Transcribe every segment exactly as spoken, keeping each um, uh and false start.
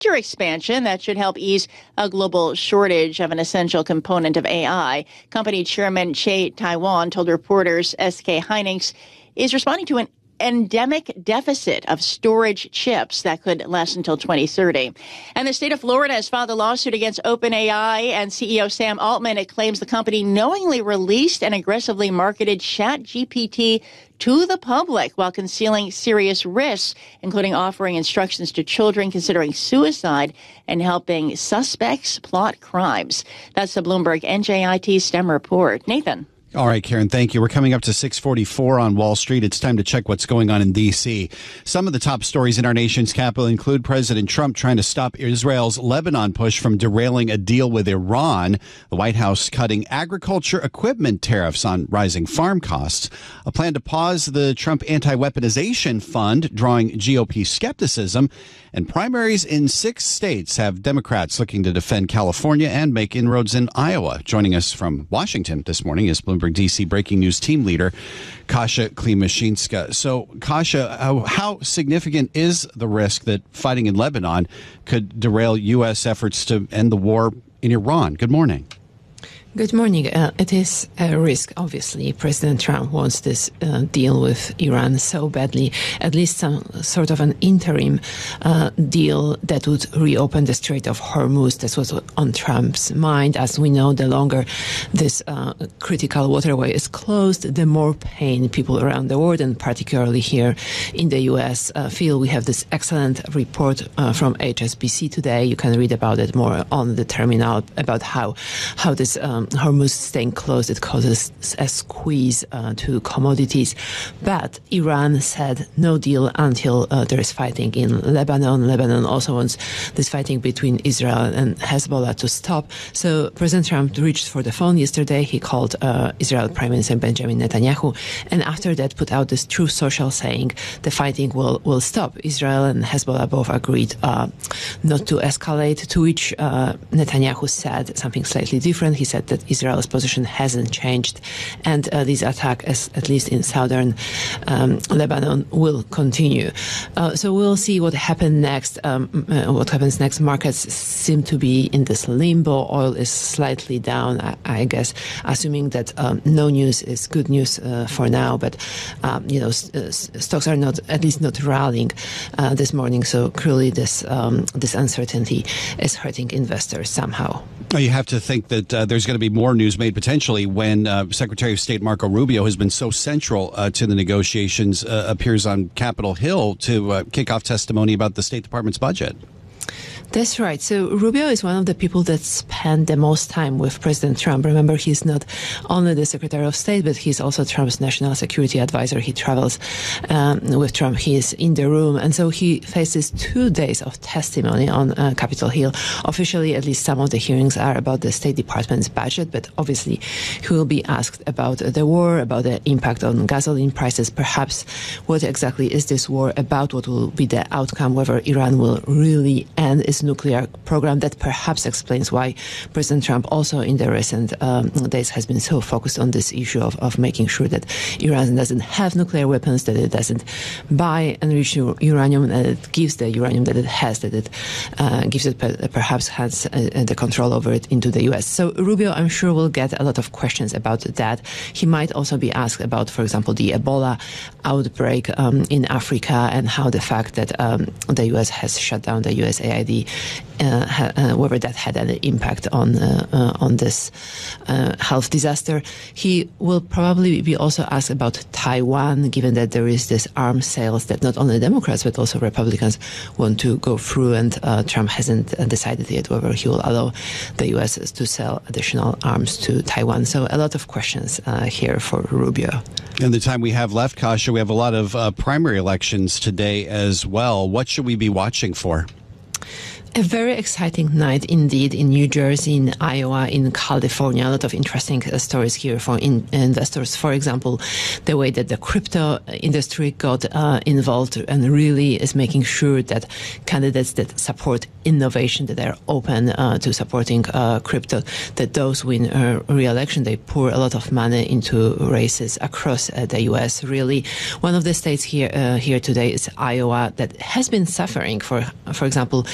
reactor expansion that should help ease a global shortage of an essential component of A I. Company chairman Che Taiwan told reporters S K Hynix is responding to an endemic deficit of storage chips that could last until twenty thirty. And the state of Florida has filed a lawsuit against OpenAI and C E O Sam Altman. It claims the company knowingly released and aggressively marketed ChatGPT to the public while concealing serious risks, including offering instructions to children considering suicide and helping suspects plot crimes. That's the Bloomberg N J I T STEM report. Nathan. All right, Karen, thank you. We're coming up to six forty-four on Wall Street. It's time to check what's going on in D C. Some of the top stories in our nation's capital include President Trump trying to stop Israel's Lebanon push from derailing a deal with Iran, the White House cutting agriculture equipment tariffs on rising farm costs, a plan to pause the Trump anti-weaponization fund, drawing G O P skepticism, and primaries in six states have Democrats looking to defend California and make inroads in Iowa. Joining us from Washington this morning is Bloomberg D C breaking news team leader Kasia Klimashinska. So, Kasia, how, how significant is the risk that fighting in Lebanon could derail U S efforts to end the war in Iran? Good morning. Good morning. Uh, it is a risk, obviously. President Trump wants this uh, deal with Iran so badly, at least some sort of an interim uh, deal that would reopen the Strait of Hormuz. This was on Trump's mind. As we know, the longer this uh, critical waterway is closed, the more pain people around the world, and particularly here in the U S, uh, feel. We have this excellent report uh, from H S B C today. You can read about it more on the terminal, about how, how this um, Hormuz staying closed, it causes a squeeze uh, to commodities. But Iran said no deal until uh, there is fighting in Lebanon. Lebanon also wants this fighting between Israel and Hezbollah to stop. So President Trump reached for the phone yesterday. He called uh, Israel Prime Minister Benjamin Netanyahu, and after that put out this Truth Social saying the fighting will, will stop. Israel and Hezbollah both agreed uh, not to escalate, to which uh, Netanyahu said something slightly different. He said that Israel's position hasn't changed, and uh, this attack, as, at least in southern um, Lebanon, will continue. Uh, so we'll see what happens next. Um, uh, what happens next? Markets seem to be in this limbo. Oil is slightly down, I, I guess, assuming that um, no news is good news uh, for now. But um, you know, s- s- stocks are not, at least not rallying uh, this morning. So clearly, this um, this uncertainty is hurting investors somehow. You have to think that uh, there's going to be more news made potentially when uh, Secretary of State Marco Rubio has been so central uh, to the negotiations, uh, appears on Capitol Hill to uh, kick off testimony about the State Department's budget. That's right. So Rubio is one of the people that spend the most time with President Trump. Remember, he's not only the Secretary of State, but he's also Trump's national security advisor. He travels um, with Trump. He is in the room. And so he faces two days of testimony on uh, Capitol Hill. Officially, at least some of the hearings are about the State Department's budget, but obviously he will be asked about the war, about the impact on gasoline prices, perhaps what exactly is this war about, what will be the outcome, whether Iran will really end its nuclear program. That perhaps explains why President Trump also in the recent um, days has been so focused on this issue of, of making sure that Iran doesn't have nuclear weapons, that it doesn't buy enriched uranium, that it gives the uranium that it has, that it uh, gives it per, perhaps has uh, the control over it into the U S. So Rubio, I'm sure, will get a lot of questions about that. He might also be asked about, for example, the Ebola outbreak um, in Africa and how the fact that um, the U S has shut down the U S A I D Uh, ha, uh, whether that had any impact on uh, uh, on this uh, health disaster. He will probably be also asked about Taiwan, given that there is this arms sales that not only Democrats but also Republicans want to go through, and uh, Trump hasn't uh, decided yet whether he will allow the U S to sell additional arms to Taiwan. So a lot of questions uh, here for Rubio. In the time we have left, Kasia, we have a lot of uh, primary elections today as well. What should we be watching for? A very exciting night indeed in New Jersey, in Iowa, in California. A lot of interesting uh, stories here for in, investors. For example, the way that the crypto industry got uh, involved and really is making sure that candidates that support innovation, that are open uh, to supporting uh, crypto, that those win uh, re-election. They pour a lot of money into races across uh, the U S. Really, one of the states here uh, here today is Iowa, that has been suffering, for for example, because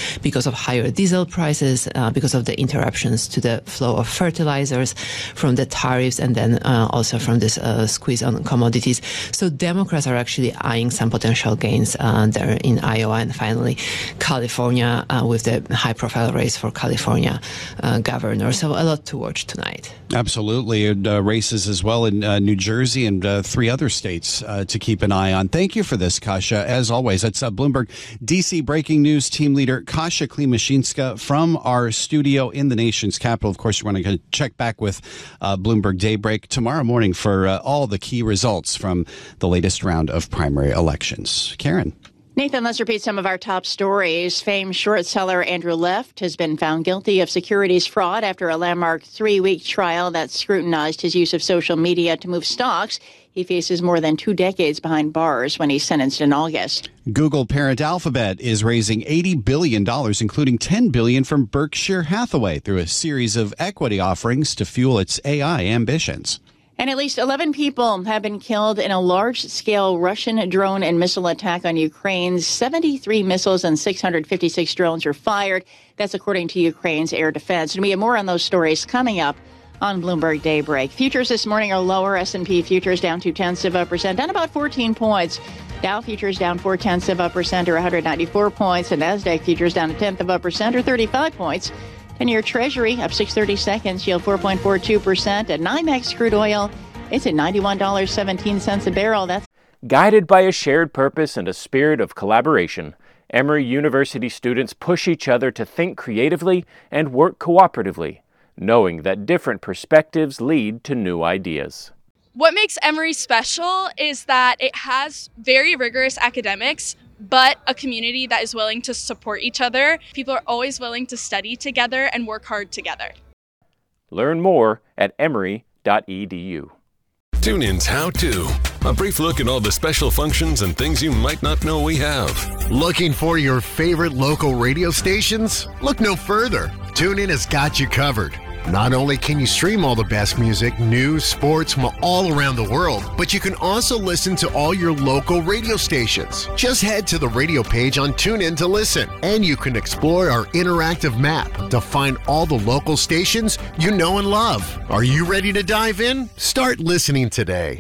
because of higher diesel prices, uh, because of the interruptions to the flow of fertilizers, from the tariffs, and then uh, also from this uh, squeeze on commodities. So Democrats are actually eyeing some potential gains uh, there in Iowa, and finally California uh, with the high-profile race for California uh, governor. So a lot to watch tonight. Absolutely. And uh, races as well in uh, New Jersey and uh, three other states uh, to keep an eye on. Thank you for this, Kasia. As always, that's uh, Bloomberg D C Breaking News team leader Kasia Klimashinska from our studio in the nation's capital. Of course, you want to check back with uh, Bloomberg Daybreak tomorrow morning for uh, all the key results from the latest round of primary elections. Karen. Nathan, let's repeat some of our top stories. Famed short seller Andrew Left has been found guilty of securities fraud after a landmark three-week trial that scrutinized his use of social media to move stocks. He faces more than two decades behind bars when he's sentenced in August. Google parent Alphabet is raising eighty billion dollars, including ten billion dollars from Berkshire Hathaway, through a series of equity offerings to fuel its A I ambitions. And at least eleven people have been killed in a large-scale Russian drone and missile attack on Ukraine. seventy-three missiles and six hundred fifty-six drones were fired. That's according to Ukraine's air defense. And we have more on those stories coming up on Bloomberg Daybreak. Futures this morning are lower. S and P futures down two-tenths of a percent, down about fourteen points. Dow futures down four-tenths of a percent, or one hundred ninety-four points. And NASDAQ futures down a tenth of a percent, or thirty-five points. ten-year Treasury up six thirty seconds, yield four point four two percent. At NYMEX crude oil, it's at ninety-one dollars and seventeen cents a barrel. That's guided by a shared purpose and a spirit of collaboration. Emory University students push each other to think creatively and work cooperatively, knowing that different perspectives lead to new ideas. What makes Emory special is that it has very rigorous academics, but a community that is willing to support each other. People are always willing to study together and work hard together. Learn more at emory dot e d u. TuneIn's How To. A brief look at all the special functions and things you might not know we have. Looking for your favorite local radio stations? Look no further. TuneIn has got you covered. Not only can you stream all the best music, news, sports from all around the world, but you can also listen to all your local radio stations. Just head to the radio page on TuneIn to listen, and you can explore our interactive map to find all the local stations you know and love. Are you ready to dive in? Start listening today.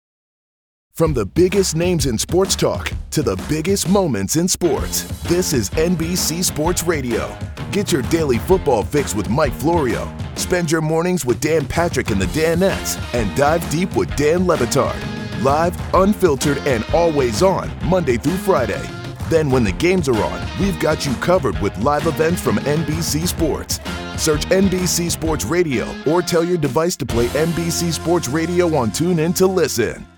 From the biggest names in sports talk to the biggest moments in sports, this is N B C Sports Radio. Get your daily football fix with Mike Florio. Spend your mornings with Dan Patrick and the Danettes, and dive deep with Dan Le Batard. Live, unfiltered, and always on, Monday through Friday. Then when the games are on, we've got you covered with live events from N B C Sports. Search N B C Sports Radio or tell your device to play N B C Sports Radio on TuneIn to listen.